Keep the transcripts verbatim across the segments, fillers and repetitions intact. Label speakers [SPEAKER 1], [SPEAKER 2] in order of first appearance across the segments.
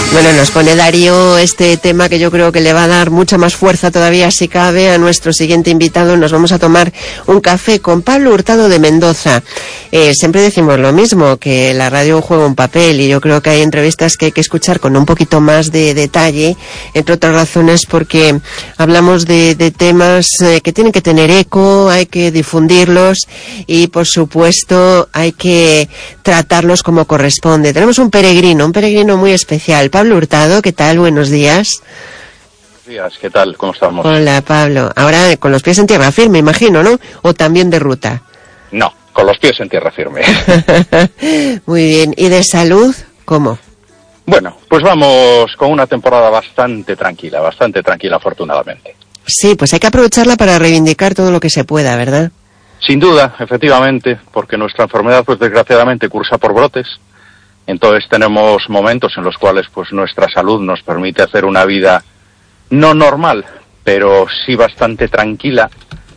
[SPEAKER 1] Bueno, nos pone Darío este tema que yo creo que le va a dar mucha más fuerza todavía, si cabe, a nuestro siguiente invitado. Nos vamos a tomar un café con Pablo Hurtado de Mendoza. Eh, siempre decimos lo mismo, que la radio juega un papel, y yo creo que hay entrevistas que hay que escuchar con un poquito más de detalle, entre otras razones porque hablamos de, de temas eh, que tienen que tener eco, hay que difundirlos y, por supuesto, hay que tratarlos como corresponde. Tenemos un peregrino, un peregrino muy especial. Pablo Hurtado, ¿qué tal? Buenos días.
[SPEAKER 2] Buenos días, ¿qué tal? ¿Cómo estamos?
[SPEAKER 1] Hola, Pablo. Ahora con los pies en tierra firme, imagino, ¿no? ¿O también de ruta?
[SPEAKER 2] No, con los pies en tierra firme.
[SPEAKER 1] Muy bien. ¿Y de salud? ¿Cómo?
[SPEAKER 2] Bueno, pues vamos con una temporada bastante tranquila, bastante tranquila, afortunadamente.
[SPEAKER 1] Sí, pues hay que aprovecharla para reivindicar todo lo que se pueda, ¿verdad?
[SPEAKER 2] Sin duda, efectivamente, porque nuestra enfermedad, pues desgraciadamente, cursa por brotes. Entonces tenemos momentos en los cuales pues nuestra salud nos permite hacer una vida no normal, pero sí bastante tranquila,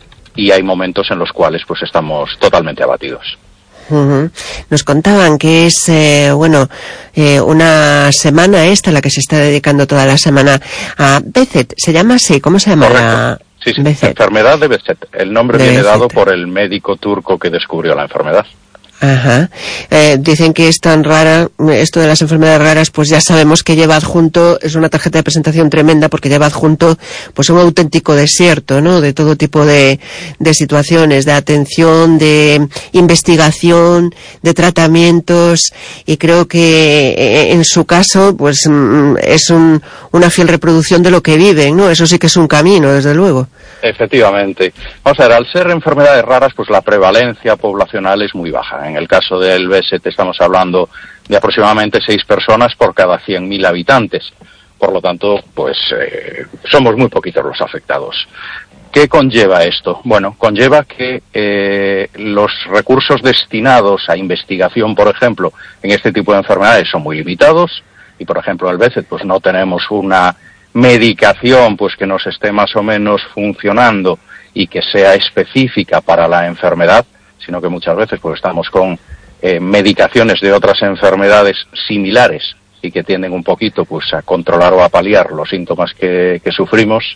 [SPEAKER 2] y hay momentos en los cuales pues estamos totalmente abatidos.
[SPEAKER 1] Uh-huh. Nos contaban que es, eh, bueno, eh, una semana esta la que se está dedicando toda la semana a Behçet. ¿Se llama así? ¿Cómo se llama? La...
[SPEAKER 2] Sí, sí, Behçet. Enfermedad de Behçet. El nombre de viene Behçet. Dado por el médico turco que descubrió la enfermedad.
[SPEAKER 1] Ajá. Eh, dicen que es tan rara, esto de las enfermedades raras, pues ya sabemos que lleva adjunto, es una tarjeta de presentación tremenda, porque lleva adjunto pues un auténtico desierto, ¿no? De todo tipo de, de situaciones, de atención, de investigación, de tratamientos, y creo que en su caso, pues es un, una fiel reproducción de lo que viven, ¿no? Eso sí que es un camino, desde luego.
[SPEAKER 2] Efectivamente. Vamos a ver, al ser enfermedades raras, pues la prevalencia poblacional es muy baja. En el caso del Behçet estamos hablando de aproximadamente seis personas por cada cien mil habitantes. Por lo tanto, pues eh, somos muy poquitos los afectados. ¿Qué conlleva esto? Bueno, conlleva que eh, los recursos destinados a investigación, por ejemplo, en este tipo de enfermedades son muy limitados, y por ejemplo el Behçet pues no tenemos una medicación pues que nos esté más o menos funcionando y que sea específica para la enfermedad, sino que muchas veces pues estamos con eh, medicaciones de otras enfermedades similares y que tienden un poquito pues a controlar o a paliar los síntomas que, que sufrimos.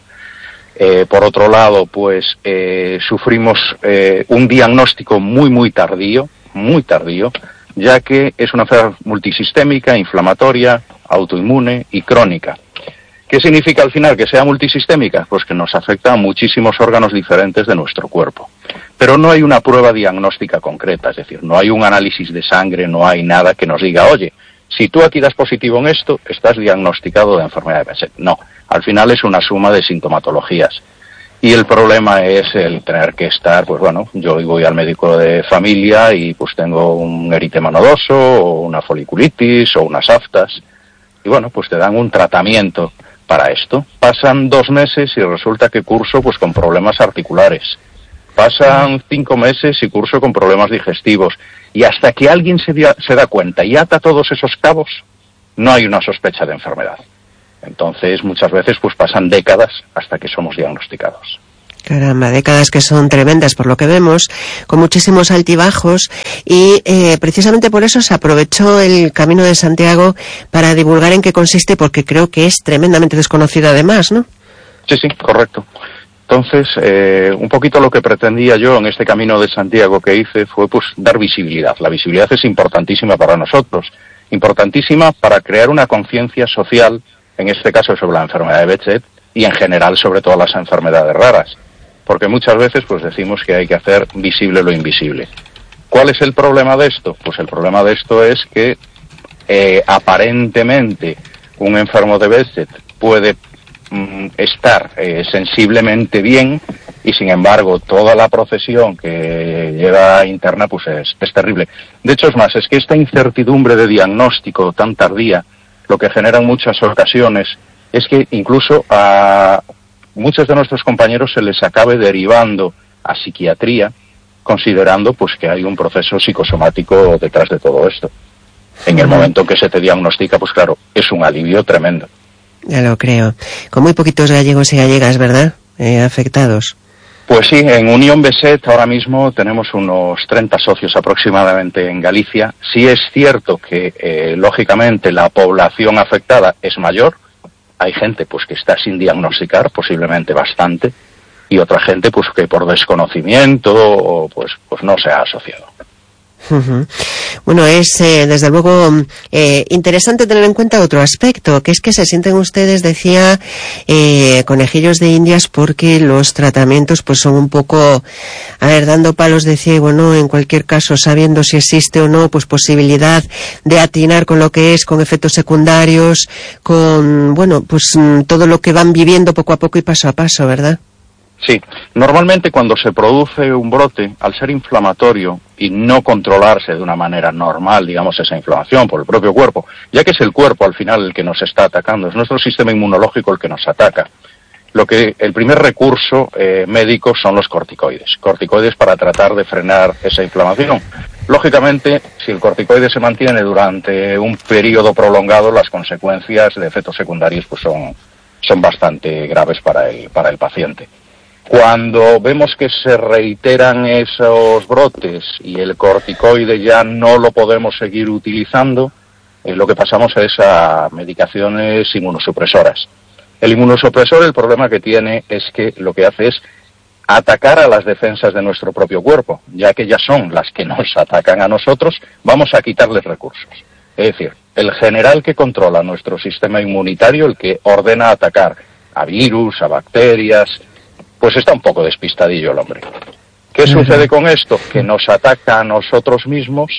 [SPEAKER 2] Eh, por otro lado, pues eh, sufrimos eh, un diagnóstico muy muy tardío, muy tardío, ya que es una enfermedad multisistémica, inflamatoria, autoinmune y crónica. ¿Qué significa al final que sea multisistémica? Pues que nos afecta a muchísimos órganos diferentes de nuestro cuerpo. Pero no hay una prueba diagnóstica concreta, es decir, no hay un análisis de sangre, no hay nada que nos diga, oye, si tú aquí das positivo en esto, estás diagnosticado de enfermedad de Behçet. No, al final es una suma de sintomatologías. Y el problema es el tener que estar, pues bueno, yo voy al médico de familia y pues tengo un eritema nodoso, o una foliculitis, o unas aftas, y bueno, pues te dan un tratamiento para esto. Pasan dos meses y resulta que curso pues con problemas articulares. Pasan cinco meses y curso con problemas digestivos. Y hasta que alguien se, dia, se da cuenta y ata todos esos cabos, no hay una sospecha de enfermedad. Entonces, muchas veces pues pasan décadas hasta que somos diagnosticados.
[SPEAKER 1] Caramba, décadas que son tremendas por lo que vemos, con muchísimos altibajos, y eh, precisamente por eso se aprovechó el Camino de Santiago para divulgar en qué consiste, porque creo que es tremendamente desconocido además, ¿no?
[SPEAKER 2] Sí, sí, correcto. Entonces, eh, un poquito lo que pretendía yo en este Camino de Santiago que hice fue pues dar visibilidad. La visibilidad es importantísima para nosotros, importantísima para crear una conciencia social, en este caso sobre la enfermedad de Behçet, y en general sobre todas las enfermedades raras. Porque muchas veces pues decimos que hay que hacer visible lo invisible. ¿Cuál es el problema de esto? Pues el problema de esto es que eh, aparentemente un enfermo de Behçet puede mm, estar eh, sensiblemente bien, y sin embargo toda la procesión que lleva interna pues es, es terrible. De hecho es más, es que esta incertidumbre de diagnóstico tan tardía lo que genera en muchas ocasiones es que incluso a muchos de nuestros compañeros se les acabe derivando a psiquiatría, considerando pues que hay un proceso psicosomático detrás de todo esto. En el momento que se te diagnostica, pues claro, es un alivio tremendo.
[SPEAKER 1] Ya lo creo. Con muy poquitos gallegos y gallegas, ¿verdad? Eh, afectados.
[SPEAKER 2] Pues sí, en Unión B S E T ahora mismo tenemos unos treinta socios aproximadamente en Galicia. Sí es cierto que, eh, lógicamente, la población afectada es mayor. Hay gente pues que está sin diagnosticar, posiblemente bastante, y otra gente pues que por desconocimiento o pues, pues no se ha asociado.
[SPEAKER 1] Uh-huh. Bueno, es eh, desde luego eh, interesante tener en cuenta otro aspecto, que es que se sienten ustedes, decía, eh, conejillos de indias porque los tratamientos pues son un poco, a ver, dando palos de ciego, ¿no? En cualquier caso, sabiendo si existe o no, pues posibilidad de atinar con lo que es, con efectos secundarios, con, bueno, pues todo lo que van viviendo poco a poco y paso a paso, ¿verdad?
[SPEAKER 2] Sí, normalmente cuando se produce un brote, al ser inflamatorio y no controlarse de una manera normal, digamos, esa inflamación por el propio cuerpo, ya que es el cuerpo al final el que nos está atacando, es nuestro sistema inmunológico el que nos ataca. Lo que el primer recurso eh, médico son los corticoides, corticoides para tratar de frenar esa inflamación. Lógicamente, si el corticoide se mantiene durante un periodo prolongado, las consecuencias de efectos secundarios pues son, son bastante graves para el, para el paciente. Cuando vemos que se reiteran esos brotes y el corticoide ya no lo podemos seguir utilizando, eh, lo que pasamos es a medicaciones inmunosupresoras. El inmunosupresor, el problema que tiene es que lo que hace es atacar a las defensas de nuestro propio cuerpo, ya que ya son las que nos atacan a nosotros, vamos a quitarles recursos. Es decir, el general que controla nuestro sistema inmunitario, el que ordena atacar a virus, a bacterias, pues está un poco despistadillo el hombre. ¿Qué uh-huh. sucede con esto? Que nos ataca a nosotros mismos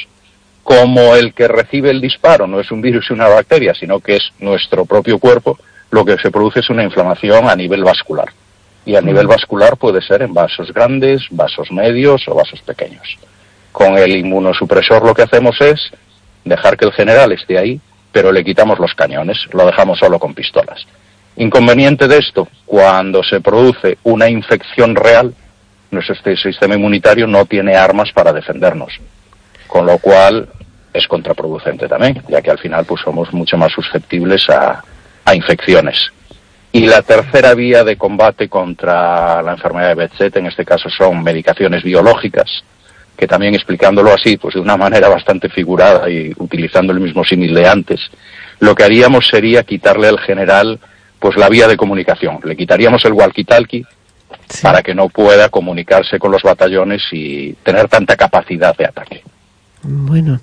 [SPEAKER 2] como el que recibe el disparo. No es un virus y una bacteria, sino que es nuestro propio cuerpo. Lo que se produce es una inflamación a nivel vascular. Y a uh-huh. nivel vascular puede ser en vasos grandes, vasos medios o vasos pequeños. Con el inmunosupresor lo que hacemos es dejar que el general esté ahí, pero le quitamos los cañones, lo dejamos solo con pistolas. Inconveniente de esto, cuando se produce una infección real, nuestro sistema inmunitario no tiene armas para defendernos, con lo cual es contraproducente también, ya que al final pues somos mucho más susceptibles a, a infecciones. Y la tercera vía de combate contra la enfermedad de B S E T, en este caso son medicaciones biológicas, que también explicándolo así, pues de una manera bastante figurada y utilizando el mismo símil de antes, lo que haríamos sería quitarle al general pues la vía de comunicación. Le quitaríamos el walkie-talkie sí. para que no pueda comunicarse con los batallones y tener tanta capacidad de ataque.
[SPEAKER 1] Bueno,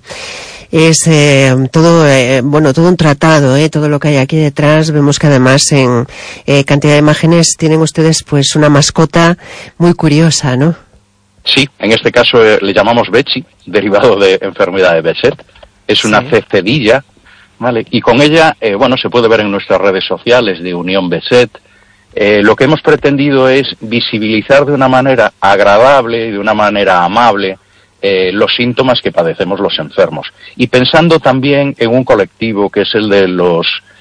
[SPEAKER 1] es eh, todo eh, bueno todo un tratado, eh, todo lo que hay aquí detrás. Vemos que además en eh, cantidad de imágenes tienen ustedes pues una mascota muy curiosa, ¿no?
[SPEAKER 2] Sí, en este caso eh, le llamamos Bechi, derivado de enfermedad de B S E T. Es una sí. cecedilla. Vale, y con ella, eh, bueno, se puede ver en nuestras redes sociales de Unión B S E T. Eh, lo que hemos pretendido es visibilizar de una manera agradable y de una manera amable eh, los síntomas que padecemos los enfermos. Y pensando también en un colectivo que es el de los,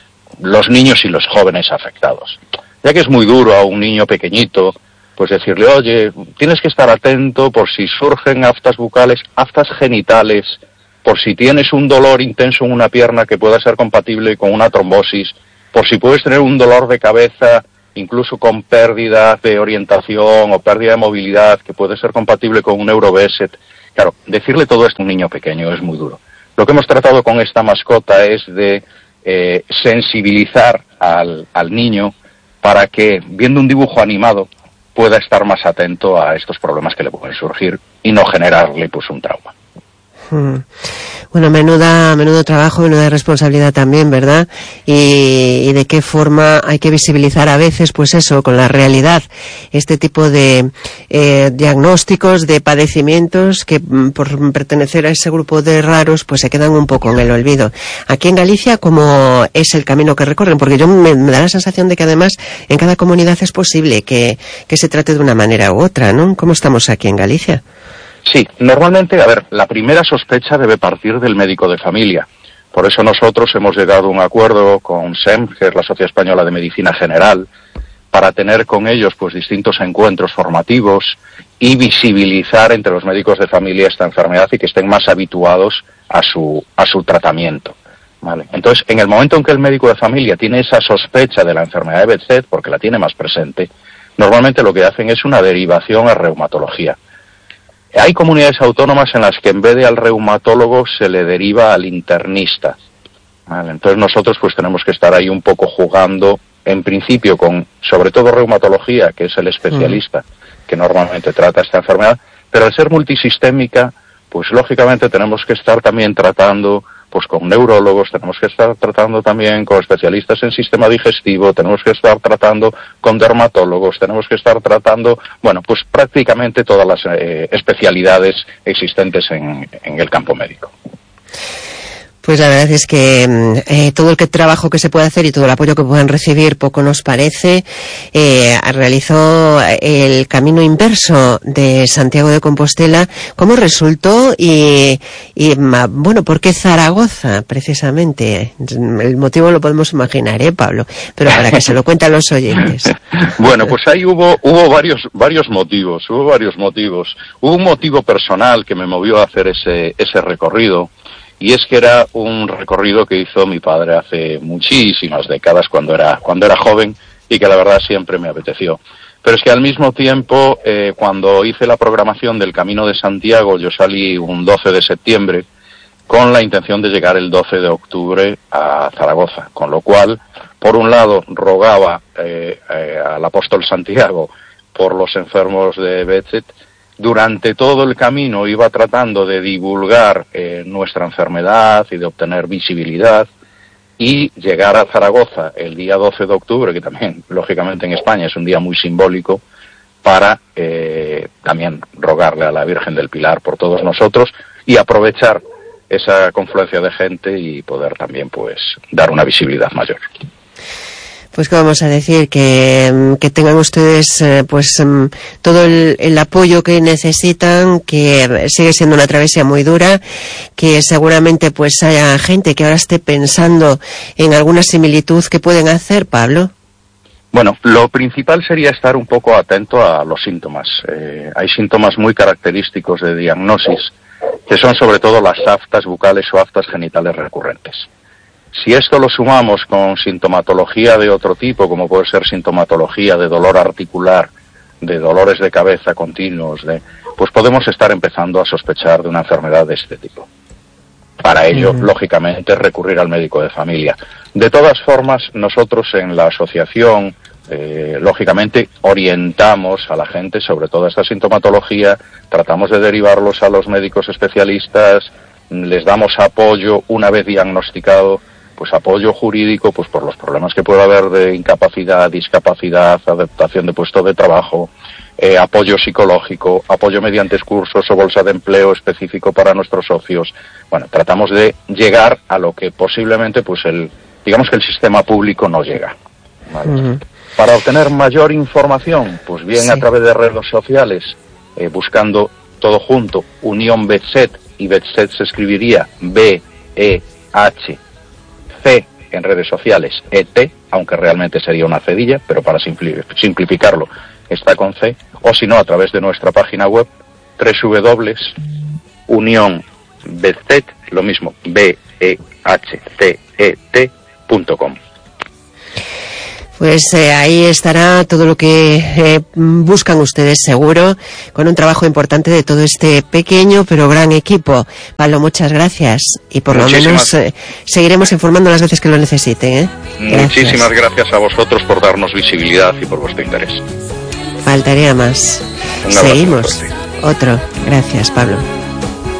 [SPEAKER 2] los niños y los jóvenes afectados. Ya que es muy duro a un niño pequeñito, pues decirle, oye, tienes que estar atento por si surgen aftas bucales, aftas genitales, por si tienes un dolor intenso en una pierna que pueda ser compatible con una trombosis, por si puedes tener un dolor de cabeza, incluso con pérdida de orientación o pérdida de movilidad, que puede ser compatible con un euro B S E T. Claro, decirle todo esto a un niño pequeño es muy duro. Lo que hemos tratado con esta mascota es de eh, sensibilizar al, al niño para que, viendo un dibujo animado, pueda estar más atento a estos problemas que le pueden surgir y no generarle pues un trauma.
[SPEAKER 1] Hmm. Bueno, menuda, menudo trabajo, menuda responsabilidad también, ¿verdad? Y, y de qué forma hay que visibilizar a veces, pues eso, con la realidad, este tipo de eh, diagnósticos, de padecimientos que por pertenecer a ese grupo de raros, pues se quedan un poco en el olvido. Aquí en Galicia, ¿cómo es el camino que recorren? Porque yo me, me da la sensación de que además en cada comunidad es posible que, que se trate de una manera u otra, ¿no? ¿Cómo estamos aquí en Galicia?
[SPEAKER 2] Sí, normalmente, a ver, la primera sospecha debe partir del médico de familia. Por eso nosotros hemos llegado a un acuerdo con S E M, que es la Sociedad Española de Medicina General, para tener con ellos pues distintos encuentros formativos y visibilizar entre los médicos de familia esta enfermedad y que estén más habituados a su, a su tratamiento. ¿Vale? Entonces, en el momento en que el médico de familia tiene esa sospecha de la enfermedad de B S E T, porque la tiene más presente, normalmente lo que hacen es una derivación a reumatología. Hay comunidades autónomas en las que en vez de al reumatólogo se le deriva al internista. ¿Vale? Entonces nosotros pues tenemos que estar ahí un poco jugando, en principio con, sobre todo reumatología, que es el especialista mm. que normalmente trata esta enfermedad, pero al ser multisistémica, pues lógicamente tenemos que estar también tratando pues con neurólogos, tenemos que estar tratando también con especialistas en sistema digestivo, tenemos que estar tratando con dermatólogos, tenemos que estar tratando, bueno, pues prácticamente todas las eh, especialidades existentes en, en el campo médico.
[SPEAKER 1] Pues la verdad es que eh, todo el que, trabajo que se puede hacer y todo el apoyo que puedan recibir poco nos parece. Eh, realizó el camino inverso de Santiago de Compostela. ¿Cómo resultó? Y, y bueno, ¿por qué Zaragoza, precisamente? El motivo lo podemos imaginar, ¿eh, Pablo? Pero para que se lo cuenten los oyentes.
[SPEAKER 2] Bueno, pues ahí hubo hubo varios varios motivos, hubo varios motivos. Hubo un motivo personal que me movió a hacer ese ese recorrido. Y es que era un recorrido que hizo mi padre hace muchísimas décadas cuando era cuando era joven y que la verdad siempre me apeteció. Pero es que al mismo tiempo, eh, cuando hice la programación del Camino de Santiago, yo salí un doce de septiembre con la intención de llegar el doce de octubre a Zaragoza, con lo cual, por un lado, rogaba eh, eh, al apóstol Santiago por los enfermos de Behçet. Durante todo el camino iba tratando de divulgar eh, nuestra enfermedad y de obtener visibilidad, y llegar a Zaragoza el día doce de octubre, que también, lógicamente, en España es un día muy simbólico, para eh, también rogarle a la Virgen del Pilar por todos nosotros y aprovechar esa confluencia de gente y poder también pues dar una visibilidad mayor.
[SPEAKER 1] Pues que vamos a decir que, que tengan ustedes eh, pues todo el, el apoyo que necesitan, que sigue siendo una travesía muy dura, que seguramente pues haya gente que ahora esté pensando en alguna similitud que pueden hacer, Pablo.
[SPEAKER 2] Bueno, lo principal sería estar un poco atento a los síntomas. Eh, hay síntomas muy característicos de diagnosis, que son sobre todo las aftas bucales o aftas genitales recurrentes. Si esto lo sumamos con sintomatología de otro tipo, como puede ser sintomatología de dolor articular, de dolores de cabeza continuos, de, pues podemos estar empezando a sospechar de una enfermedad de este tipo. Para ello, mm. lógicamente, recurrir al médico de familia. De todas formas, nosotros en la asociación, eh, lógicamente, orientamos a la gente sobre toda esta sintomatología, tratamos de derivarlos a los médicos especialistas, les damos apoyo una vez diagnosticado, pues apoyo jurídico, pues por los problemas que pueda haber de incapacidad, discapacidad, adaptación de puesto de trabajo, eh, apoyo psicológico, apoyo mediante cursos o bolsa de empleo específico para nuestros socios. Bueno, tratamos de llegar a lo que posiblemente, pues el, digamos que el sistema público no llega. ¿Vale? Uh-huh. Para obtener mayor información, pues bien sí. a través de redes sociales, eh, buscando todo junto, Unión Behçet, y Behçet se escribiría B E H C en redes sociales, E T, aunque realmente sería una cedilla, pero para simplificarlo está con C, o si no a través de nuestra página web, w w w punto unión behçet, lo mismo, B E H C E T punto com.
[SPEAKER 1] Pues eh, ahí estará todo lo que eh, buscan ustedes seguro, con un trabajo importante de todo este pequeño pero gran equipo. Pablo, muchas gracias y por Muchísimas. lo menos eh, seguiremos informando las veces que lo necesiten. ¿eh? Gracias.
[SPEAKER 2] Muchísimas gracias a vosotros por darnos visibilidad y por vuestro interés.
[SPEAKER 1] Faltaría más. Seguimos. Otro. Gracias, Pablo.